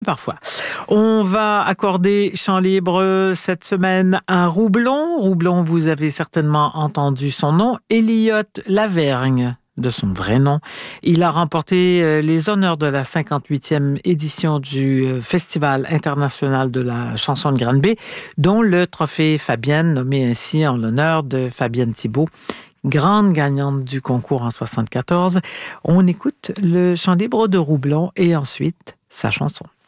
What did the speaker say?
Parfois. On va accorder chant libre cette semaine à Roublon. Roublon, vous avez certainement entendu son nom, Elliot Lavergne, de son vrai nom. Il a remporté les honneurs de la 58e édition du Festival international de la chanson de Granby, dont le trophée Fabienne, nommé ainsi en l'honneur de Fabienne Thibault, grande gagnante du concours en 74. On écoute le chant libre de Roublon et ensuite sa chanson.